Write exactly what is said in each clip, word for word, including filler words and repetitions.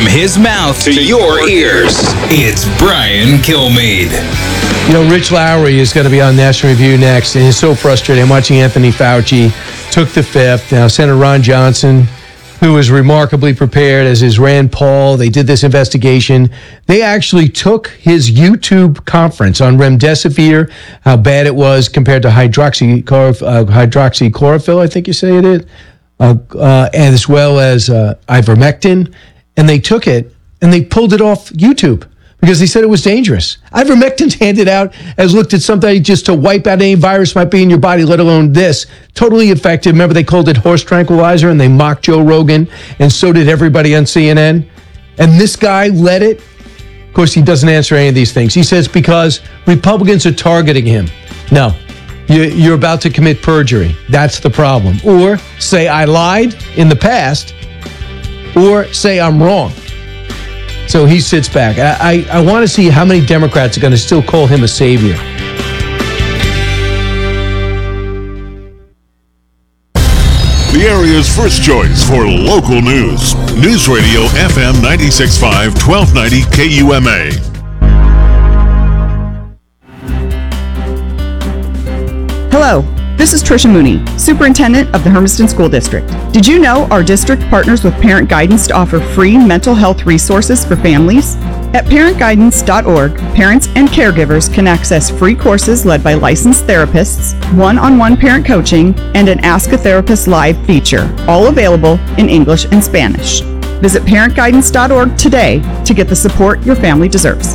From his mouth to your ears, it's Brian Kilmeade. You know, Rich Lowry is going to be on National Review next, and he's so frustrated. I'm watching Anthony Fauci took the fifth. Now, Senator Ron Johnson, who was remarkably prepared, as is Rand Paul. They did this investigation. They actually took his YouTube conference on remdesivir, how bad it was compared to hydroxychloroquine, uh, hydroxychlorophyll, I think you say it is, uh, uh, and as well as uh, ivermectin, and they took it and they pulled it off YouTube because they said it was dangerous. Ivermectin's handed out as looked at something just to wipe out any virus might be in your body, let alone this. Totally effective. Remember, they called it horse tranquilizer, and they mocked Joe Rogan, and so did everybody on C N N. And this guy led it. Of course, he doesn't answer any of these things. He says because Republicans are targeting him. No, you, you're about to commit perjury. That's the problem. Or say I lied in the past, or say I'm wrong. So he sits back. I, I, I want to see how many Democrats are going to still call him a savior. The area's first choice for local news. News Radio F M ninety-six point five, twelve ninety K U M A. Hello, this is Tricia Mooney, Superintendent of the Hermiston School District. Did you know our district partners with Parent Guidance to offer free mental health resources for families? At parent guidance dot org, parents and caregivers can access free courses led by licensed therapists, one-on-one parent coaching, and an Ask a Therapist Live feature, all available in English and Spanish. Visit parent guidance dot org today to get the support your family deserves.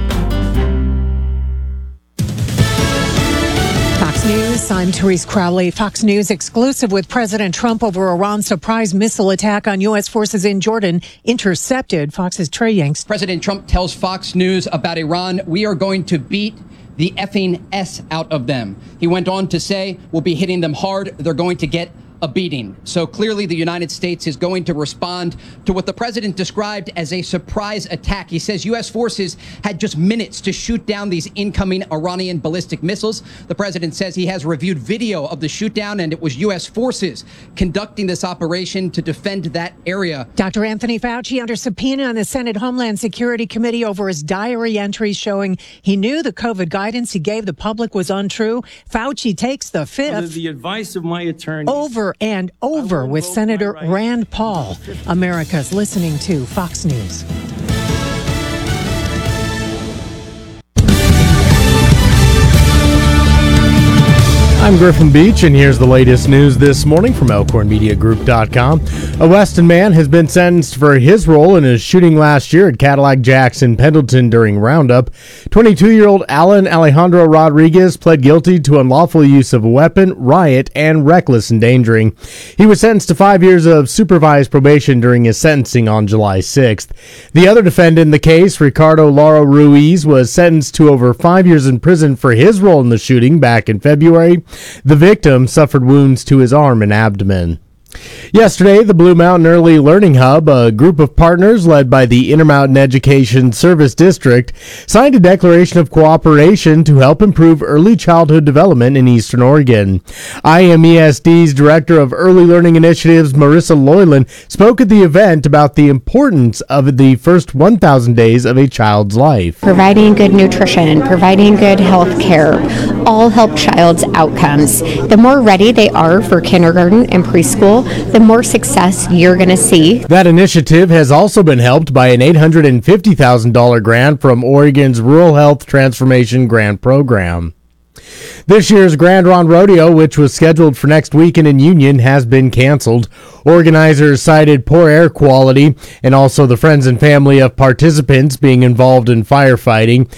News. I'm Therese Crowley. Fox News exclusive with President Trump over Iran's surprise missile attack on U S forces in Jordan intercepted. Fox's Trey Yanks. President Trump tells Fox News about Iran, we are going to beat the effing S out of them. He went on to say, we'll be hitting them hard. They're going to get a beating. So clearly the United States is going to respond to what the president described as a surprise attack. He says U S forces had just minutes to shoot down these incoming Iranian ballistic missiles. The president says he has reviewed video of the shoot down, and it was U S forces conducting this operation to defend that area. Doctor Anthony Fauci under subpoena on the Senate Homeland Security Committee over his diary entries showing he knew the COVID guidance he gave the public was untrue. Fauci takes the fifth. Under the advice of my attorney. Over and over with Senator right. Rand Paul. America's listening to Fox News. I'm Griffin Beach, and here's the latest news this morning from Elkhorn Media Group dot com. A Weston man has been sentenced for his role in a shooting last year at Cadillac Jacks in Pendleton during Roundup. twenty-two-year-old Alan Alejandro Rodriguez pled guilty to unlawful use of a weapon, riot, and reckless endangering. He was sentenced to five years of supervised probation during his sentencing on July sixth. The other defendant in the case, Ricardo Lara Ruiz, was sentenced to over five years in prison for his role in the shooting back in February. The victim suffered wounds to his arm and abdomen. Yesterday, the Blue Mountain Early Learning Hub, a group of partners led by the Intermountain Education Service District, signed a declaration of cooperation to help improve early childhood development in Eastern Oregon. I M E S D's Director of Early Learning Initiatives, Marissa Loyland, spoke at the event about the importance of the first one thousand days of a child's life. Providing good nutrition, providing good health care, all help child's outcomes. The more ready they are for kindergarten and preschool, the more success you're going to see. That initiative has also been helped by an eight hundred fifty thousand dollars grant from Oregon's Rural Health Transformation Grant Program. This year's Grand Ronde Rodeo, which was scheduled for next weekend in Union, has been canceled. Organizers cited poor air quality and also the friends and family of participants being involved in firefighting.